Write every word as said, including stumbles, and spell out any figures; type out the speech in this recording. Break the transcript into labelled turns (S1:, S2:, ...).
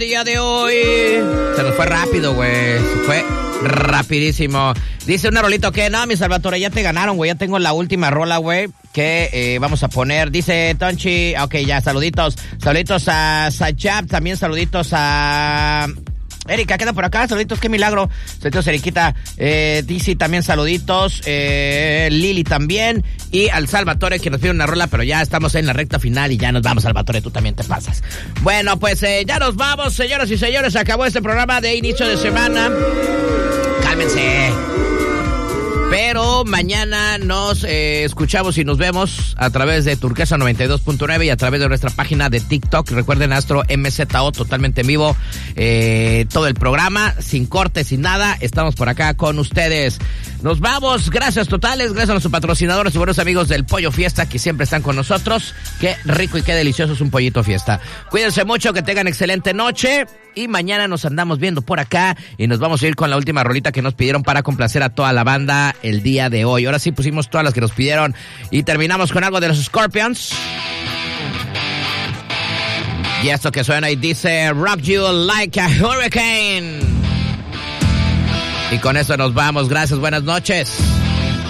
S1: Día de hoy. Se nos fue rápido, güey. Se fue rapidísimo. Dice una rolito que no, mi Salvatore, ya te ganaron, güey. Ya tengo la última rola, güey, que eh, vamos a poner. Dice Tonchi, ok, ya, saluditos. Saluditos a Sayab, también saluditos a... Erika, queda por acá, saluditos, qué milagro. Saluditos, Eriquita. Eh, Dizzy también saluditos. Eh, Lili también. Y al Salvatore, que nos pide una rola, pero ya estamos en la recta final y ya nos vamos, Salvatore, tú también te pasas. Bueno, pues eh, ya nos vamos, señoras y señores. Acabó este programa de inicio de semana. Cálmense. Pero mañana nos eh, escuchamos y nos vemos a través de Turquesa noventa y dos punto nueve y a través de nuestra página de TikTok. Recuerden, Astro M Z O, totalmente en vivo. Eh, todo el programa, sin corte, sin nada. Estamos por acá con ustedes. Nos vamos. Gracias totales. Gracias a nuestros patrocinadores y buenos amigos del Pollo Fiesta que siempre están con nosotros. Qué rico y qué delicioso es un pollito fiesta. Cuídense mucho, que tengan excelente noche. Y mañana nos andamos viendo por acá y nos vamos a ir con la última rolita que nos pidieron para complacer a toda la banda el día de hoy. Ahora sí pusimos todas las que nos pidieron y terminamos con algo de los Scorpions. Y esto que suena y dice Rock You Like a Hurricane. Y con eso nos vamos. Gracias, buenas noches.